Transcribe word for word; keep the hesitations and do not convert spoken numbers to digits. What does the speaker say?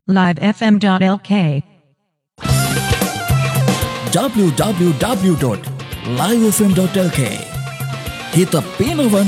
live f m dot l k w w w dot live f m dot l k Kita pinakawan